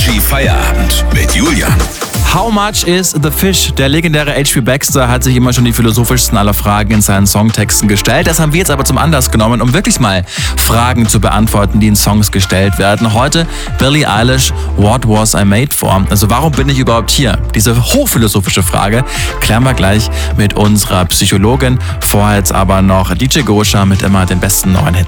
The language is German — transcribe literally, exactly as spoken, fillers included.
Energy Feierabend mit Julian. How much is the fish? Der legendäre H P Baxter hat sich immer schon die philosophischsten aller Fragen in seinen Songtexten gestellt. Das haben wir jetzt aber zum Anlass genommen, um wirklich mal Fragen zu beantworten, die in Songs gestellt werden. Heute Billie Eilish, What was I made for? Also warum bin ich überhaupt hier? Diese hochphilosophische Frage klären wir gleich mit unserer Psychologin. Vorher jetzt aber noch D J Gosha mit immer den besten neuen Hits.